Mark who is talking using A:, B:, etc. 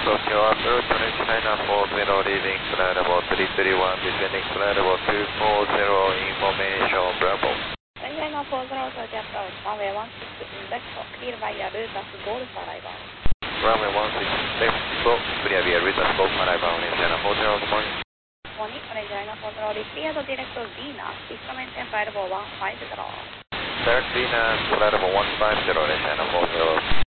A: Tokyo approach on China 40 leaving flight level 331, descending flight level 240, information Bravo.
B: China 40 to approach, runway 16 left, clear via Lutas Golf arrival.
A: Runway 16 left, go, clear via Lutas Golf arrival on China 40, good morning.
B: Morning, on China 40, cleared direct to Venus, instrument and flight level 150.
A: Direct Venus, flight level 150, China 40.